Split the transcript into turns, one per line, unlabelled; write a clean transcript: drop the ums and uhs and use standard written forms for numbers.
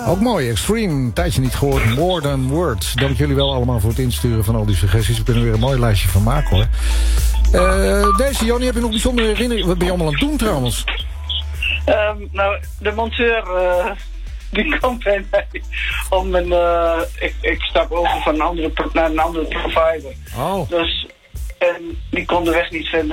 Ook mooi, Extreme. Een tijdje niet gehoord. More Than Words. Dank jullie wel allemaal voor het insturen van al die suggesties. We kunnen er weer een mooi lijstje van maken, hoor. Deze, Jannie, heb je nog bijzondere herinneringen? Wat ben je allemaal aan het doen, trouwens?
Nou, de monteur... die kwam bij mij om een... ik stap over van een andere naar een andere provider.
Oh.
Dus... En die kon de weg niet vinden.